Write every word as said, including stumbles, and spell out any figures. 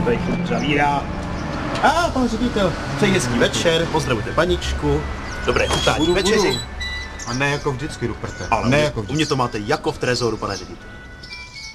tady chvíli zavírá. A pan ředitel, přeji hezký večer, pozdravujte paničku. Dobré chutání večeři. A ne jako vždycky, Ruperte. Ale ne u, jako u vždycky. mě to máte jako v trezoru, pane ředitel.